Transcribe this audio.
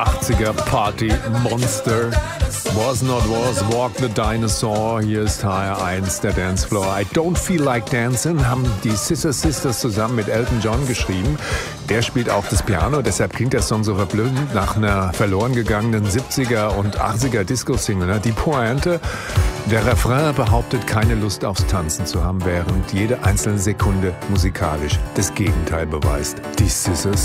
80er Party Monster. Was Not Was, Walk the Dinosaur. Hier ist HR1, der Dancefloor. I Don't Feel Like Dancing haben die Scissor Sisters zusammen mit Elton John geschrieben. Der spielt auch das Piano, deshalb klingt der Song so verblüffend nach einer verloren gegangenen 70er und 80er Disco-Single. Die Pointe: der Refrain behauptet, keine Lust aufs Tanzen zu haben, während jede einzelne Sekunde musikalisch das Gegenteil beweist. Die Scissor